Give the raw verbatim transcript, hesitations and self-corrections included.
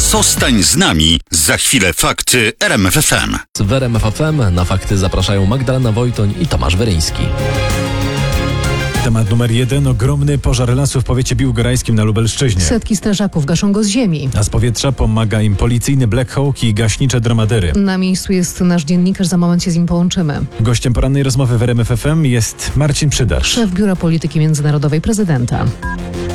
Zostań z nami. Za chwilę fakty R M F F M. W R M F F M na fakty zapraszają Magdalena Wojtoń i Tomasz Weryński. Temat numer jeden. Ogromny pożar lasu w powiecie biłgorajskim na Lubelszczyźnie. Setki strażaków gaszą go z ziemi. A z powietrza pomaga im policyjny Black Hawk i gaśnicze dromadery. Na miejscu jest nasz dziennikarz, za moment się z nim połączymy. Gościem porannej rozmowy w R M F F M jest Marcin Przydarz. Szef Biura Polityki Międzynarodowej Prezydenta.